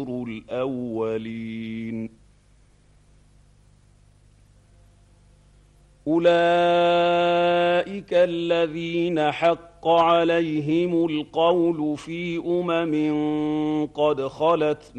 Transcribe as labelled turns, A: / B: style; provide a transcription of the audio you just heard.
A: الأولين أولئك الذين حق عليهم القول في قد خلت